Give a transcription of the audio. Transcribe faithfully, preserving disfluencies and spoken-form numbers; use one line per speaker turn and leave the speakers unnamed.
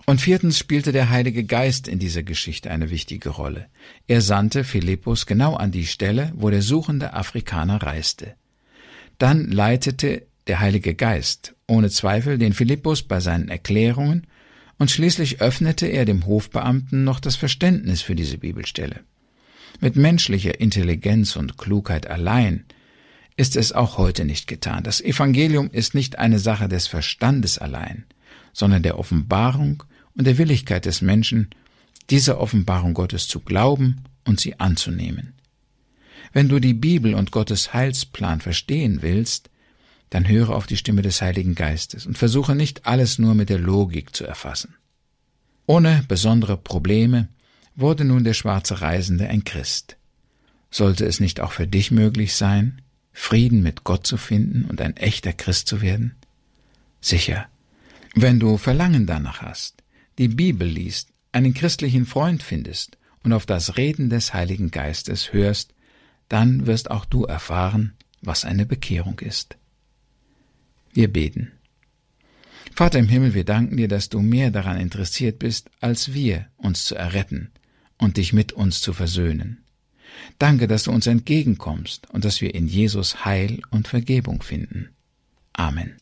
Und viertens spielte der Heilige Geist in dieser Geschichte eine wichtige Rolle. Er sandte Philippus genau an die Stelle, wo der suchende Afrikaner reiste. Dann leitete der Heilige Geist ohne Zweifel den Philippus bei seinen Erklärungen und schließlich öffnete er dem Hofbeamten noch das Verständnis für diese Bibelstelle. Mit menschlicher Intelligenz und Klugheit allein ist es auch heute nicht getan. Das Evangelium ist nicht eine Sache des Verstandes allein, sondern der Offenbarung und der Willigkeit des Menschen, dieser Offenbarung Gottes zu glauben und sie anzunehmen. Wenn du die Bibel und Gottes Heilsplan verstehen willst, dann höre auf die Stimme des Heiligen Geistes und versuche nicht alles nur mit der Logik zu erfassen. Ohne besondere Probleme wurde nun der schwarze Reisende ein Christ. Sollte es nicht auch für dich möglich sein, Frieden mit Gott zu finden und ein echter Christ zu werden? Sicher, wenn du Verlangen danach hast, die Bibel liest, einen christlichen Freund findest und auf das Reden des Heiligen Geistes hörst, dann wirst auch du erfahren, was eine Bekehrung ist. Wir beten. Vater im Himmel, wir danken dir, dass du mehr daran interessiert bist, als wir, uns zu erretten und dich mit uns zu versöhnen. Danke, dass du uns entgegenkommst und dass wir in Jesus Heil und Vergebung finden. Amen.